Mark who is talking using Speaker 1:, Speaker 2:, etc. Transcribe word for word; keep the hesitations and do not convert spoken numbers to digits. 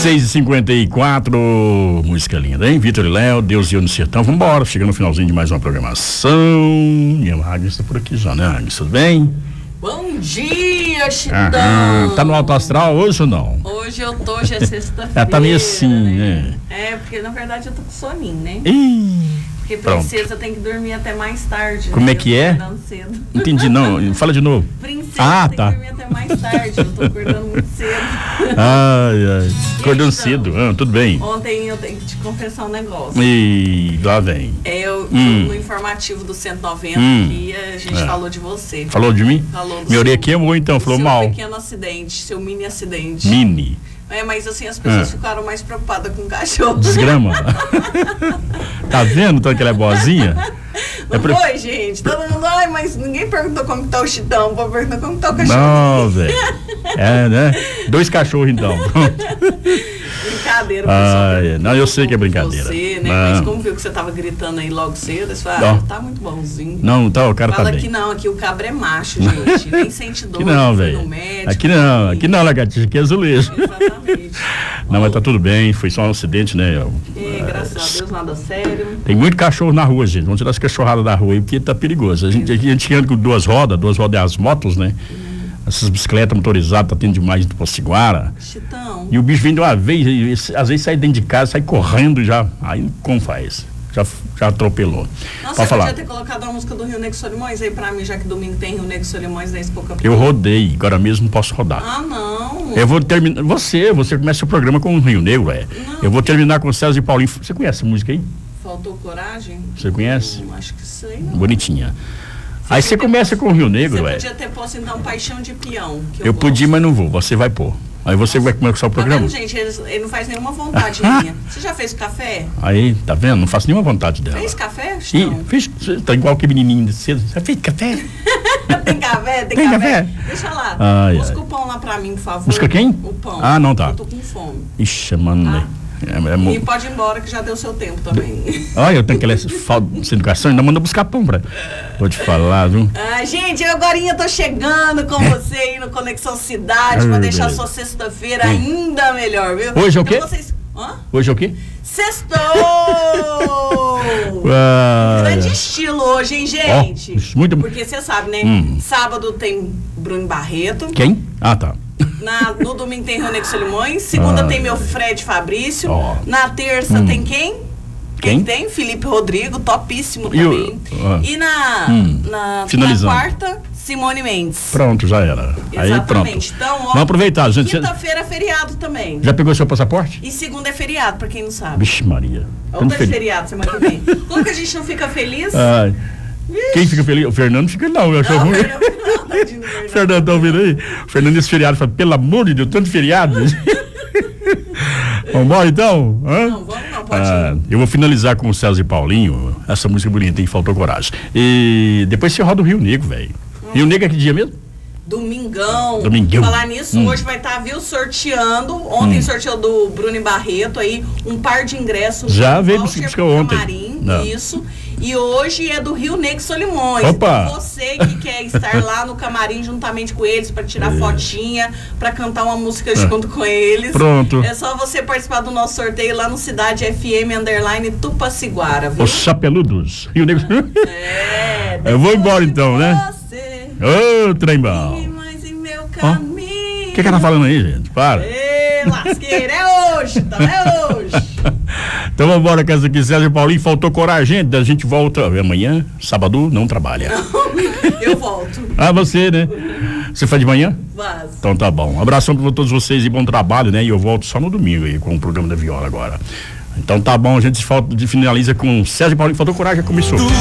Speaker 1: seis e cinquenta e quatro, música linda, hein? Vitor e Léo, Deus e eu no sertão. Vambora, chegando no finalzinho de mais uma programação. E a Agnes está por aqui já, né, Agnes? Tudo bem?
Speaker 2: Bom dia, Chitão.
Speaker 1: Aham. Tá no alto astral hoje ou não?
Speaker 2: Hoje eu tô, hoje é sexta-feira.
Speaker 1: Ela tá meio assim, né?
Speaker 2: É, porque na verdade eu tô com soninho, né?
Speaker 1: Ih,
Speaker 2: Porque
Speaker 1: pronto.
Speaker 2: princesa tem que dormir até mais tarde.
Speaker 1: Como
Speaker 2: né?
Speaker 1: é que
Speaker 2: Eu tô
Speaker 1: é?
Speaker 2: acordando cedo.
Speaker 1: Entendi, não. Fala de novo.
Speaker 2: Princesa
Speaker 1: Ah,
Speaker 2: tem
Speaker 1: tá.
Speaker 2: que dormir até mais tarde. Eu tô acordando muito cedo.
Speaker 1: Ai, ai. Acordando
Speaker 2: Então,
Speaker 1: cedo. Ah, tudo bem.
Speaker 2: Ontem eu tenho que te confessar um negócio.
Speaker 1: E lá vem.
Speaker 2: É, eu,
Speaker 1: Hum.
Speaker 2: no informativo do cento e noventa,
Speaker 1: Hum.
Speaker 2: que a gente
Speaker 1: É.
Speaker 2: falou de você.
Speaker 1: Falou de mim?
Speaker 2: Falou do
Speaker 1: Minha orelha
Speaker 2: seu-
Speaker 1: queimou então,
Speaker 2: do
Speaker 1: falou
Speaker 2: seu
Speaker 1: mal.
Speaker 2: pequeno acidente, seu mini acidente.
Speaker 1: Mini.
Speaker 2: É, mas assim, as pessoas
Speaker 1: Ah.
Speaker 2: ficaram mais preocupadas com o cachorro.
Speaker 1: Desgrama. Tá vendo tanto que ela é boazinha?
Speaker 2: Não
Speaker 1: É pra-
Speaker 2: foi, gente? Todo mundo, ai, mas ninguém perguntou como que tá o Chitão, vou perguntar como que tá o cachorro.
Speaker 1: Não, velho. É, né? Dois cachorros então.
Speaker 2: Brincadeira, o
Speaker 1: Ah,
Speaker 2: pessoal
Speaker 1: é. Não, eu sei que é
Speaker 2: perguntou
Speaker 1: brincadeira.
Speaker 2: Você, né?
Speaker 1: Não.
Speaker 2: Mas como viu que você tava gritando aí logo cedo, você fala,
Speaker 1: Não.
Speaker 2: ah, tá muito bonzinho.
Speaker 1: Não, tá, o cara
Speaker 2: Fala
Speaker 1: tá
Speaker 2: que
Speaker 1: bem.
Speaker 2: não, aqui o cabra é macho, gente. Nem sente dor,
Speaker 1: Aqui não,
Speaker 2: foi
Speaker 1: velho.
Speaker 2: no médico.
Speaker 1: Aqui não, aqui não, lagartixa, aqui é azulejo.
Speaker 2: Exatamente.
Speaker 1: Não, mas tá tudo bem, foi só um acidente, né?
Speaker 2: É, graças a Deus, nada sério.
Speaker 1: Tem muito cachorro na rua, gente. Vamos tirar as cachorradas da rua aí, porque tá perigoso. A gente, a gente anda com duas rodas, duas rodas é as motos, né? Essas bicicletas motorizadas, tá tendo demais do Pociguara.
Speaker 2: Chitão.
Speaker 1: E o bicho vem de uma vez, e, e, às vezes sai dentro de casa, sai correndo já. Aí como faz? Já, já atropelou.
Speaker 2: Nossa,
Speaker 1: Pode
Speaker 2: você
Speaker 1: falar.
Speaker 2: podia ter colocado a música do Rio Negro Solimões aí pra mim, já que domingo tem Rio Negro Solimões da Expo Campinas.
Speaker 1: Eu rodei, agora mesmo não posso rodar.
Speaker 2: Ah, não.
Speaker 1: Eu vou terminar. Você, você começa o programa com o Rio Negro, é.
Speaker 2: Não.
Speaker 1: Eu vou terminar com o César e Paulinho. Você conhece essa música aí?
Speaker 2: Faltou coragem?
Speaker 1: Você conhece?
Speaker 2: Hum, acho que sei, não.
Speaker 1: Bonitinha. Aí você começa com o Rio Negro,
Speaker 2: Você
Speaker 1: é.
Speaker 2: podia ter posto então Paixão de Peão. Que
Speaker 1: Eu
Speaker 2: gosto.
Speaker 1: podia, mas não vou. Você vai pôr. Aí você vai começar o
Speaker 2: Tá
Speaker 1: programa.
Speaker 2: vendo, gente? Ele, ele não faz nenhuma vontade minha. Você já fez café?
Speaker 1: Aí, tá vendo? Não faço nenhuma vontade dela.
Speaker 2: Fez café?
Speaker 1: Ih,
Speaker 2: Não.
Speaker 1: fiz, tá igual que menininho de cedo. Você fez café?
Speaker 2: Tem café? Tem,
Speaker 1: Tem
Speaker 2: café?
Speaker 1: café?
Speaker 2: Deixa lá.
Speaker 1: Ai,
Speaker 2: Busca
Speaker 1: ai.
Speaker 2: o pão lá pra mim, por favor.
Speaker 1: Busca quem?
Speaker 2: O pão.
Speaker 1: Ah, não, tá.
Speaker 2: Eu tô com fome.
Speaker 1: Ixi, mano,
Speaker 2: Tá.
Speaker 1: né? É, é, mo-
Speaker 2: E pode ir embora que já deu seu tempo também.
Speaker 1: Olha, eu tenho aquela falta de educação, ainda manda buscar pão pra. Vou te falar, viu?
Speaker 2: Ah, gente, eu agorinha tô chegando com você aí no Conexão Cidade pra
Speaker 1: Ai,
Speaker 2: deixar a
Speaker 1: beleza.
Speaker 2: sua sexta-feira ainda melhor, viu?
Speaker 1: Hoje é o quê?
Speaker 2: Então vocês... Hã?
Speaker 1: Hoje é o quê?
Speaker 2: Sextou!
Speaker 1: Ah,
Speaker 2: Grande estilo hoje, hein, gente?
Speaker 1: Ó, isso, muito-
Speaker 2: Porque você sabe, né?
Speaker 1: Hum.
Speaker 2: Sábado tem Bruno Barreto.
Speaker 1: Quem? Ah, tá.
Speaker 2: Na, no domingo tem Rio Negro Solimões. Segunda
Speaker 1: Ah,
Speaker 2: tem meu Fred Fabrício.
Speaker 1: Ó.
Speaker 2: Na terça
Speaker 1: Hum.
Speaker 2: tem quem?
Speaker 1: Quem?
Speaker 2: tem? Felipe Rodrigo, topíssimo
Speaker 1: E o-
Speaker 2: também.
Speaker 1: ah.
Speaker 2: E na,
Speaker 1: Hum.
Speaker 2: na, na
Speaker 1: Finalizando.
Speaker 2: quarta, Simone Mendes.
Speaker 1: Pronto, já era. Aí pronto.
Speaker 2: Exatamente. Então, ó,
Speaker 1: Vamos aproveitar, gente. Você
Speaker 2: quinta-feira é feriado também.
Speaker 1: já pegou seu passaporte?
Speaker 2: E segunda é feriado, pra quem não sabe.
Speaker 1: Vixe, Maria.
Speaker 2: Ou
Speaker 1: Tanto
Speaker 2: dois
Speaker 1: feliz.
Speaker 2: feriados semana que vem. Como que a gente não fica feliz?
Speaker 1: Ai. Quem fica feliz? O Fernando fica não, eu acho
Speaker 2: Não,
Speaker 1: ruim.
Speaker 2: Fernando, não, tadinho do Fernando.
Speaker 1: Fernando, tá ouvindo aí? O Fernando nesse feriado fala, pelo amor de Deus, tanto feriado. Vambora então? Hã?
Speaker 2: Não, vamos não, pode
Speaker 1: Ah,
Speaker 2: ir.
Speaker 1: eu vou finalizar com o César e Paulinho, essa música bonita, hein? Faltou coragem. E depois você roda o Rio Negro, velho. Rio Negro é que dia mesmo?
Speaker 2: Domingão.
Speaker 1: Domingão.
Speaker 2: Falar nisso,
Speaker 1: Hum.
Speaker 2: hoje vai estar, viu, sorteando. Ontem
Speaker 1: Hum.
Speaker 2: sorteou do Bruno Barreto aí, um par de ingressos.
Speaker 1: Já
Speaker 2: um
Speaker 1: veio
Speaker 2: voucher
Speaker 1: buscar
Speaker 2: pro
Speaker 1: ontem.
Speaker 2: Camarim,
Speaker 1: Não.
Speaker 2: isso. E hoje é do Rio Negro Solimões.
Speaker 1: Opa!
Speaker 2: Então você que quer estar lá no camarim juntamente com eles para tirar fotinha, para cantar uma música junto com eles.
Speaker 1: Pronto.
Speaker 2: É só você participar do nosso sorteio lá no Cidade F M Underline Tupaciguara, viu?
Speaker 1: Os chapeludos. Rio Negro.
Speaker 2: É.
Speaker 1: Eu vou embora
Speaker 2: depois de
Speaker 1: então, né?
Speaker 2: você,
Speaker 1: Ô, trem bom.
Speaker 2: e mais em meu caminho.
Speaker 1: O que que ela tá falando aí, gente? Para.
Speaker 2: Ê, lasqueira, é hoje, tá? É hoje.
Speaker 1: Então vamos embora com essa aqui, César e Paulinho. Faltou coragem, gente. A gente volta amanhã, sábado, não trabalha.
Speaker 2: Eu volto.
Speaker 1: Ah, você, né? Você faz de manhã?
Speaker 2: Vaza.
Speaker 1: Então tá bom. Um abração pra todos vocês e bom trabalho, né? E eu volto só no domingo aí com o programa da Viola agora. Então tá bom, a gente falta- finaliza com César e Paulinho. Faltou coragem, já começou.